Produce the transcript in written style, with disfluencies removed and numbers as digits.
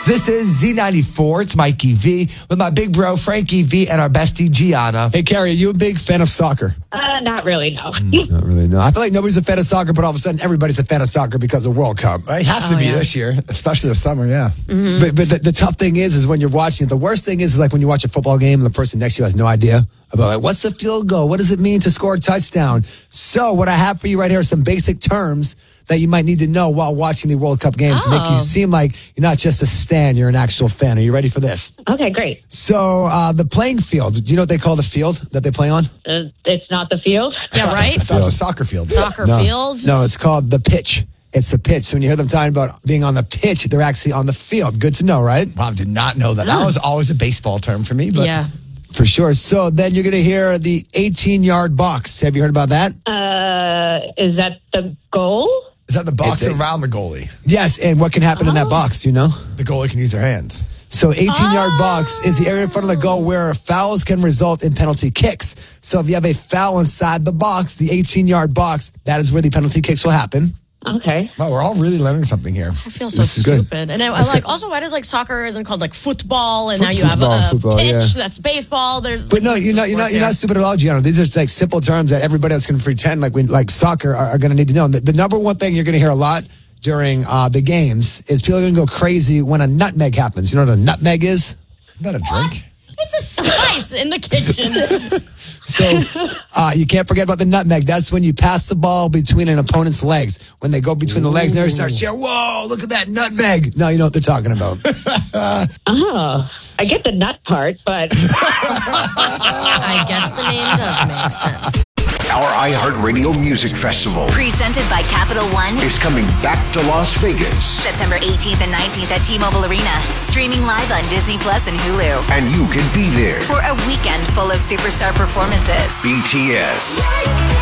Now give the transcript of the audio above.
This is Z94. It's Mikey V with my big bro, Frankie V, and our bestie, Gianna. Hey, Carrie, are you a big fan of soccer? Not really, no. Not really, no. I feel like nobody's a fan of soccer, but all of a sudden everybody's a fan of soccer because of World Cup. It has to be this year, especially the summer, yeah. But the tough thing is when you're watching it, the worst thing is like when you watch a football game and the person next to you has no idea about like, what's the field goal? What does it mean to score a touchdown? So what I have for you right here are some basic terms that you might need to know while watching the World Cup games to make you seem like you're not just a stan, you're an actual fan. Are you ready for this? Okay, great. So the playing field, do you know what they call the field that they play on? It's not the field. Yeah, right? I thought it was a soccer field. Soccer field? No, it's called the pitch. It's the pitch. So when you hear them talking about being on the pitch, they're actually on the field. Good to know, right? Wow, I did not know that. That was always a baseball term for me. But Yeah. For sure. So then you're going to hear the 18-yard box. Have you heard about that? Is that the goal? Is that the box It's around the goalie? Yes, and what can happen in that box, do you know? The goalie can use their hands. So 18-yard box is the area in front of the goal where fouls can result in penalty kicks. So if you have a foul inside the box, the 18-yard box, that is where the penalty kicks will happen. Okay. Wow, we're all really learning something here. I feel so This is good. stupid. And I like, also, why does like soccer isn't called like football and now you have a Football, pitch yeah. that's baseball? There's But no, you're not stupid at all, Gianna. These are like simple terms that everybody else can pretend like soccer are going to need to know. And the number one thing you're going to hear a lot during the games is people are going to go crazy when a nutmeg happens. You know what a nutmeg is? Is that a drink? It's a spice in the kitchen. So you can't forget about the nutmeg. That's when you pass the ball between an opponent's legs. When they go between the legs, and everybody starts cheering, whoa, look at that nutmeg. No, you know what they're talking about. Oh, I get the nut part, but I guess the name does make sense. Our iHeartRadio Music Festival Presented by Capital One. is coming back to Las Vegas. September 18th and 19th at T-Mobile Arena. Streaming live on Disney Plus and Hulu. And you can be there. For a weekend full of superstar performances. BTS,